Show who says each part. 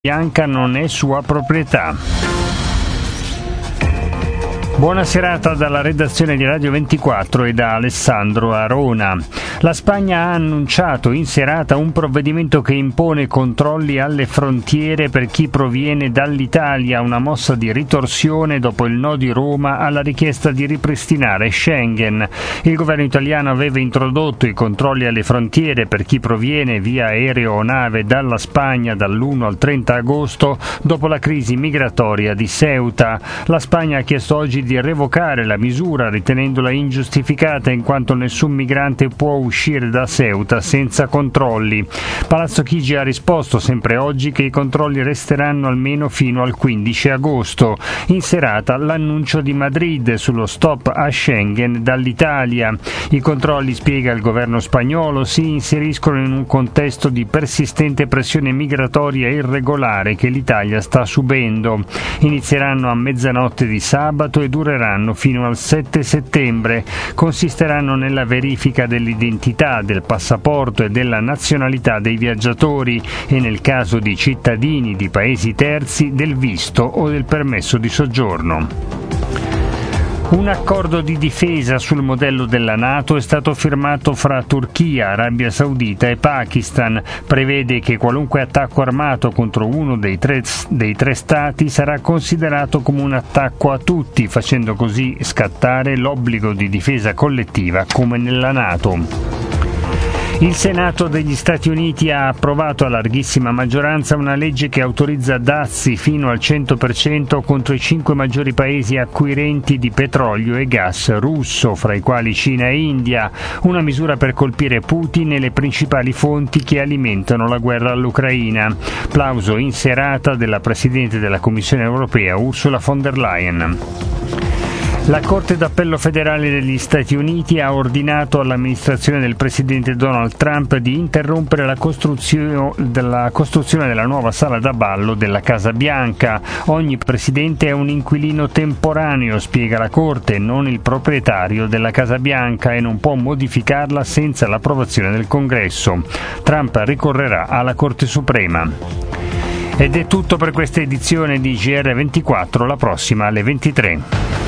Speaker 1: Bianca non è sua proprietà. Buona serata dalla redazione di Radio 24 e da Alessandro Arona. La Spagna ha annunciato in serata un provvedimento che impone controlli alle frontiere per chi proviene dall'Italia, una mossa di ritorsione dopo il no di Roma alla richiesta di ripristinare Schengen. Il governo italiano aveva introdotto i controlli alle frontiere per chi proviene via aereo o nave dalla Spagna dall'1 al 30 agosto dopo la crisi migratoria di Ceuta. La Spagna ha chiesto oggi di revocare la misura ritenendola ingiustificata in quanto nessun migrante può uscire da Ceuta senza controlli. Palazzo Chigi ha risposto sempre oggi che i controlli resteranno almeno fino al 15 agosto. In serata l'annuncio di Madrid sullo stop a Schengen dall'Italia. I controlli, spiega il governo spagnolo, si inseriscono in un contesto di persistente pressione migratoria irregolare che l'Italia sta subendo. Inizieranno a mezzanotte di sabato e dureranno fino al 7 settembre. Consisteranno nella verifica dell'identità, del passaporto e della nazionalità dei viaggiatori e, nel caso di cittadini di paesi terzi, del visto o del permesso di soggiorno. Un accordo di difesa sul modello della NATO è stato firmato fra Turchia, Arabia Saudita e Pakistan. Prevede che qualunque attacco armato contro uno dei tre stati sarà considerato come un attacco a tutti, facendo così scattare l'obbligo di difesa collettiva come nella NATO. Il Senato degli Stati Uniti ha approvato a larghissima maggioranza una legge che autorizza dazi fino al 100% contro i 5 maggiori paesi acquirenti di petrolio e gas russo, fra i quali Cina e India, una misura per colpire Putin e le principali fonti che alimentano la guerra all'Ucraina. Plauso in serata della Presidente della Commissione Europea, Ursula von der Leyen. La Corte d'Appello federale degli Stati Uniti ha ordinato all'amministrazione del presidente Donald Trump di interrompere la costruzione della nuova sala da ballo della Casa Bianca. Ogni presidente è un inquilino temporaneo, spiega la Corte, non il proprietario della Casa Bianca, e non può modificarla senza l'approvazione del Congresso. Trump ricorrerà alla Corte Suprema. Ed è tutto per questa edizione di GR24, la prossima alle 23.